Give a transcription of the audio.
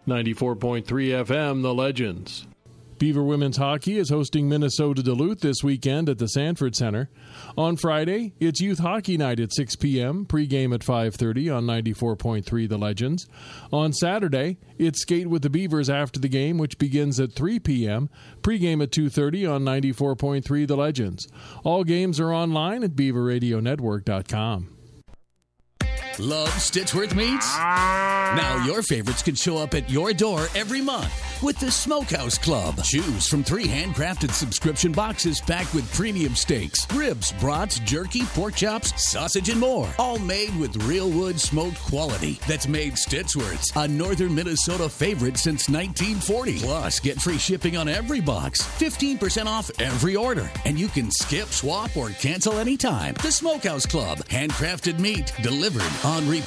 94.3 FM, The Legends. Beaver Women's Hockey is hosting Minnesota Duluth this weekend at the Sanford Center. On Friday, it's Youth Hockey Night at 6 p.m., pregame at 5:30 on 94.3 The Legends. On Saturday, it's Skate with the Beavers after the game, which begins at 3 p.m., pregame at 2:30 on 94.3 The Legends. All games are online at beaverradionetwork.com. Love Stitchworth Meats? Now your favorites can show up at your door every month with the Smokehouse Club. Choose from 3 handcrafted subscription boxes packed with premium steaks, ribs, brats, jerky, pork chops, sausage, and more. All made with real wood smoked quality that's made Stitchworth's a northern Minnesota favorite since 1940. Plus, get free shipping on every box, 15% off every order, and you can skip, swap, or cancel anytime. The Smokehouse Club. Handcrafted meat delivered on repeat.